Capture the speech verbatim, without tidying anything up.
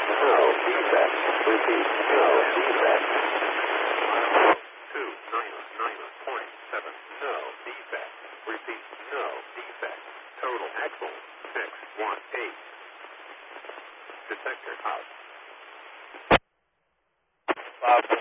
No defect. Repeat. No defect. two ninety-nine point seven. No defect. Repeat. No defect. Total axle six one eight. Detector out. Bob.